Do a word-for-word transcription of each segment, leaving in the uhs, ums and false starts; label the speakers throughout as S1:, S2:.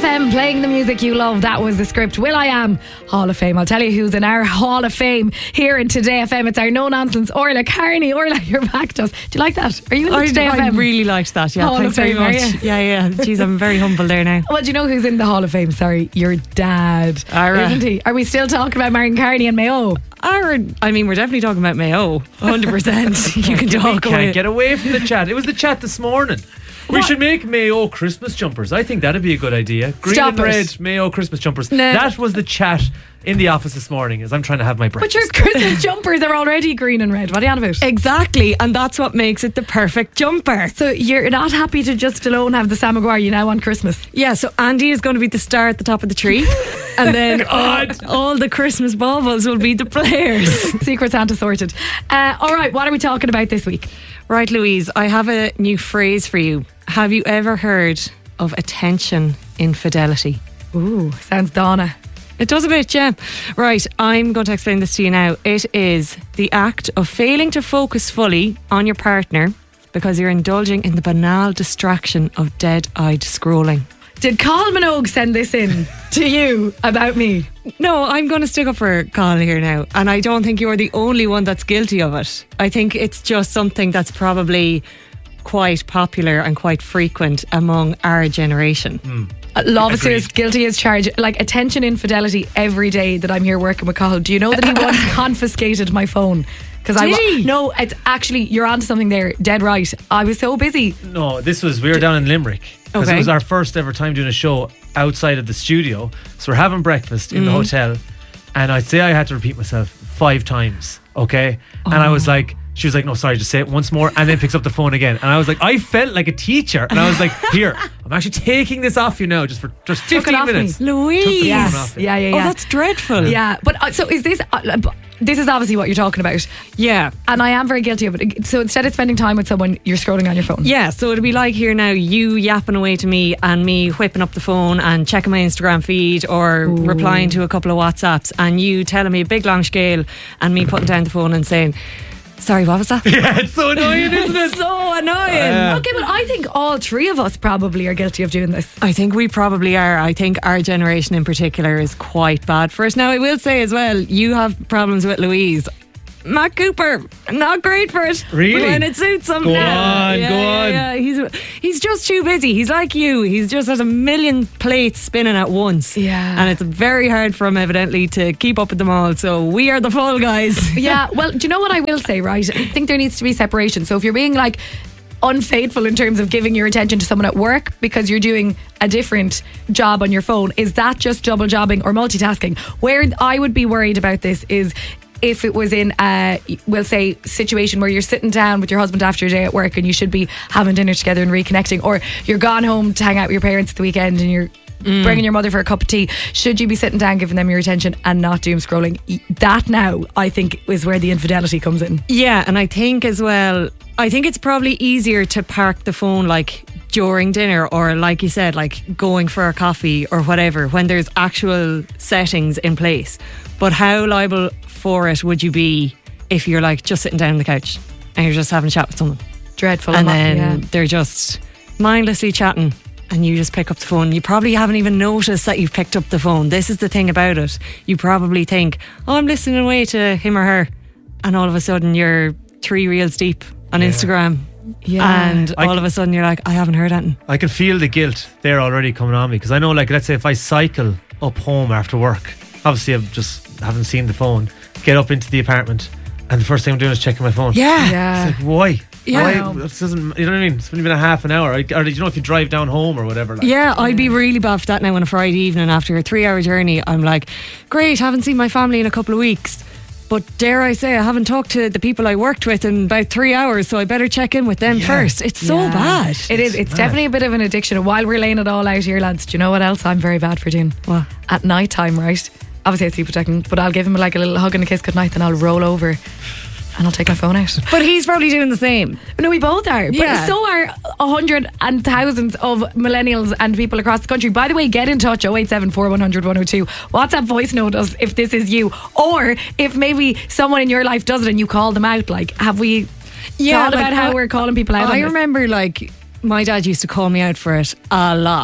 S1: M, playing the music you love. That was the script. Will I Am Hall of Fame. I'll tell you who's in our Hall of Fame here in Today F M. It's our no nonsense Orla Carney. Orla, you're back to us. Do you like that? Are you in the
S2: I,
S1: Today
S2: I
S1: F M?
S2: I really liked that. Yeah,
S1: Hall
S2: thanks
S1: of
S2: very
S1: Fame,
S2: much. Yeah, yeah. Jeez, I'm very humble there now.
S1: Well, do you know who's in the Hall of Fame? Sorry, your dad,
S2: Ara.
S1: isn't he? Are we still talking about Martin Carney and Mayo?
S2: Our, I mean, we're definitely talking about Mayo. one hundred percent. You can talk
S3: We
S2: away.
S3: can't get away from the chat. It was the chat this morning. We
S1: What?
S3: should make Mayo Christmas jumpers. I think that'd be a good idea. Green
S1: Stop
S3: and
S1: it.
S3: red Mayo Christmas jumpers.
S1: No.
S3: That was the chat in the office this morning as I'm trying to have my
S1: But
S3: breakfast.
S1: your Christmas jumpers are already green and red. What are you on about?
S2: Exactly, and that's what makes it the perfect jumper.
S1: So you're not happy to just alone have the Sam Maguire, you now want Christmas?
S2: Yeah, so Andy is going to be the star at the top of the tree, and then all, all the Christmas baubles will be the players.
S1: Secret Santa sorted. Uh, all right, what are we talking about this week?
S2: Right, Louise, I have a new phrase for you. Have you ever heard of attention infidelity?
S1: Ooh, sounds Donna.
S2: It does a bit, yeah. Right, I'm going to explain this to you now. It is the act of failing to focus fully on your partner because you're indulging in the banal distraction of dead-eyed scrolling.
S1: Did Carl Minogue send this in to you about me?
S2: No, I'm going to stick up for Carl here now, and I don't think you're the only one that's guilty of it. I think it's just something that's probably quite popular and quite frequent among our generation.
S3: Mm.
S1: Uh, Law officers
S3: Agreed.
S1: guilty as charged. Like attention infidelity every day that I'm here working with Carl. Do you know that he once confiscated my phone? Because I
S2: Did
S1: wa-
S2: he?
S1: No, it's actually, you're onto something there. Dead right. I was so busy.
S3: No, this was, we were down in Limerick. Because
S2: Okay.
S3: it was our first ever time doing a show outside of the studio. So we're having breakfast in the hotel. And I'd say I had to repeat myself five times. Okay. And I was like, she was like, no, sorry, just say it once more. And then picks up the phone again. And I was like, I felt like a teacher. And I was like, here, I'm actually taking this off you now just for just
S1: Took it
S3: fifteen
S1: off me.
S3: minutes.
S2: Louise.
S3: Took the
S1: Yes.
S3: phone off me.
S1: Yeah, yeah,
S2: Oh,
S1: yeah.
S2: that's dreadful.
S1: Yeah, but uh, so is this? Uh, this is obviously what you're talking about,
S2: Yeah.
S1: and I am very guilty of it. So instead of spending time with someone, you're scrolling on your phone.
S2: Yeah, so it'd be like here now, you yapping away to me and me whipping up the phone and checking my Instagram feed or replying to a couple of WhatsApps and you telling me a big long scale and me putting down the phone and saying, sorry, what was that?
S3: Yeah, it's so annoying, isn't it?
S2: So annoying.
S3: Yeah.
S1: Okay, but I think all three of us probably are guilty of doing this.
S2: I think we probably are. I think our generation in particular is quite bad for it. Now, I will say as well, you have problems with Louise. Matt Cooper, not great for it.
S3: Really?
S2: When it suits him.
S3: Go
S2: now.
S3: on,
S2: yeah,
S3: go
S2: yeah,
S3: on.
S2: yeah. He's, he's just too busy. He's like you. He's just has a million plates spinning at once.
S1: Yeah.
S2: And it's very hard for him, evidently, to keep up with them all. So we are the fall guys.
S1: Yeah, well, do you know what I will say, right? I think there needs to be separation. So if you're being like unfaithful in terms of giving your attention to someone at work because you're doing a different job on your phone, is that just double jobbing or multitasking? Where I would be worried about this is if it was in a, we'll say, situation where you're sitting down with your husband after your day at work and you should be having dinner together and reconnecting, or you're gone home to hang out with your parents at the weekend and you're bringing your mother for a cup of tea. Should you be sitting down giving them your attention and not doom scrolling? That now I think is where the infidelity comes in.
S2: Yeah, and I think as well, I think it's probably easier to park the phone like during dinner or like you said, like going for a coffee or whatever when there's actual settings in place. But how liable for it would you be if you're like just sitting down on the couch and you're just having a chat with someone
S1: Dreadful.
S2: and
S1: I'm not-
S2: then
S1: yeah.
S2: they're just mindlessly chatting and you just pick up the phone. You probably haven't even noticed that you've picked up the phone. This is the thing about it. You probably think, oh, I'm listening away to him or her, and all of a sudden you're three reels deep on
S3: Yeah.
S2: Instagram.
S1: Yeah.
S2: And
S3: I
S2: all
S3: c-
S2: of a sudden you're like, I haven't heard anything.
S3: I can feel the guilt there already coming on me because I know, like, let's say if I cycle up home after work, obviously I just haven't seen the phone, get up into the apartment, and the first thing I'm doing is checking my phone.
S2: Yeah.
S1: Yeah.
S3: It's like, why?
S2: Yeah.
S3: Why? This doesn't, you know what I mean? It's only been a half an hour. Or, or you know, if you drive down home or whatever. Like.
S2: Yeah, I'd be really bad for that now on a Friday evening after a three hour journey. I'm like, great, haven't seen my family in a couple of weeks. But dare I say, I haven't talked to the people I worked with in about three hours, so I better check in with them
S3: Yeah.
S2: first. It's so
S1: Yeah.
S2: bad.
S1: It is. It's
S3: mad.
S1: definitely a bit of an addiction. And while we're laying it all out here, lads, do you know what else I'm very bad for doing?
S2: What?
S1: At night time, right? Obviously, I sleep protecting, but I'll give him like a little hug and a kiss goodnight, then I'll roll over and I'll take my phone out.
S2: But he's probably doing the same.
S1: No, we both are. But
S2: Yeah.
S1: so are a hundred and thousands of millennials and people across the country. By the way, get in touch oh eight seven four one hundred one oh two. WhatsApp voice note us if this is you, or if maybe someone in your life does it and you call them out. Like, have we thought
S2: like,
S1: about how
S2: I-
S1: we're calling people out?
S2: I
S1: on this?
S2: remember, like, my dad used to call me out for it a lot.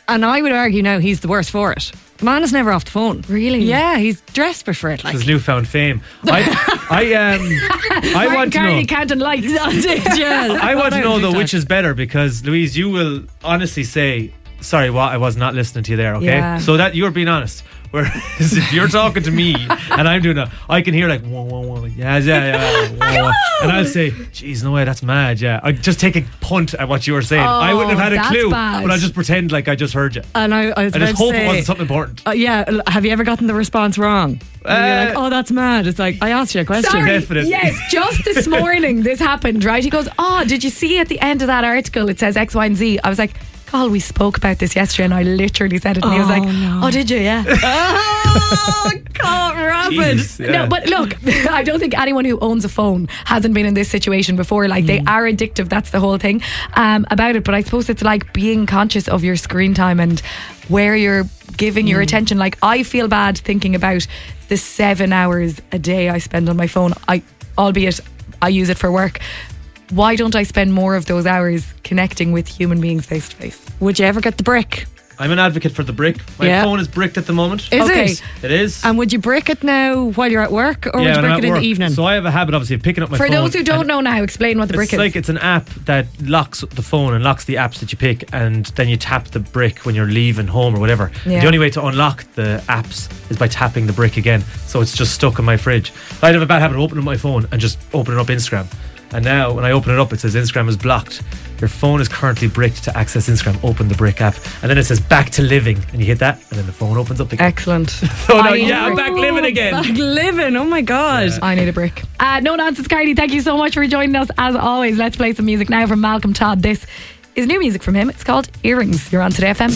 S2: And I would argue now he's the worst for it. The man is never off the phone.
S1: Really?
S2: Yeah, he's desperate for it. Like.
S3: His newfound fame. I, I, um, I want to know.
S1: Carney can't and likes.
S2: yeah,
S3: I want to know though
S2: that.
S3: which is better, because Louise, you will honestly say, sorry, what? I was not listening to you there. Okay,
S1: Yeah.
S3: so that you're being honest. Whereas if you're talking to me and I'm doing a, I can hear like whoa, whoa, whoa, yeah, yeah, yeah, whoa, whoa. And I'll say, "Geez, no way, that's mad." Yeah, I just take a punt at what you were saying. I wouldn't have had a
S1: that's
S3: clue,
S1: bad.
S3: but I just pretend like I just heard you.
S2: And I, I was
S3: I
S2: about
S3: just
S2: to
S3: hope
S2: say,
S3: it wasn't something important.
S2: Uh, yeah, l- have you ever gotten the response wrong? And
S3: Uh,
S2: you're like, oh, that's mad. It's like, I asked you a question.
S1: Sorry,
S3: Definitely.
S1: yes, just this morning this happened, right? He goes, oh, did you see at the end of that article it says X, Y and Z? I was like, Carl, we spoke about this yesterday and I literally said it and he was
S2: Oh,
S1: like,
S2: no.
S1: oh, did you? Yeah.
S2: Oh, God, rapid.
S3: Jeez, yeah.
S1: No, but look, I don't think anyone who owns a phone hasn't been in this situation before. Like, they are addictive. That's the whole thing um, about it. But I suppose it's like being conscious of your screen time and where you're giving your attention. Like, I feel bad thinking about the seven hours a day I spend on my phone. I, albeit I use it for work. Why don't I spend more of those hours connecting with human beings face to face?
S2: Would you ever get the brick?
S3: I'm an advocate for the brick. My
S2: Yeah.
S3: phone is bricked at the moment.
S2: Is
S1: Okay.
S2: it?
S3: It is.
S2: And would you brick it now while you're at work, or
S3: yeah,
S2: would you
S3: when I'm
S2: brick
S3: at
S2: it in
S3: work.
S2: the evening?
S3: So I have a habit, obviously, of picking up my
S1: For
S3: phone.
S1: those who don't
S3: and
S1: know now, explain what the brick
S3: It's
S1: is.
S3: like it's an app that locks the phone and locks the apps that you pick, and then you tap the brick when you're leaving home or whatever.
S1: Yeah.
S3: The only way to unlock the apps is by tapping the brick again, so it's just stuck in my fridge. I'd have a bad habit of opening my phone and just opening up Instagram. And now when I open it up, it says Instagram is blocked. Your phone is currently bricked to access Instagram. Open the brick app. And then it says back to living. And you hit that and then the phone opens up again.
S1: Excellent.
S3: So now,
S1: I-
S3: yeah, I'm back living again.
S2: Back living. Oh my God.
S3: Yeah.
S1: I need a brick. Uh, no nonsense, Cardi. Thank you so much for joining us. As always, let's play some music now from Malcolm Todd. This is new music from him. It's called Earrings. You're on Today F M.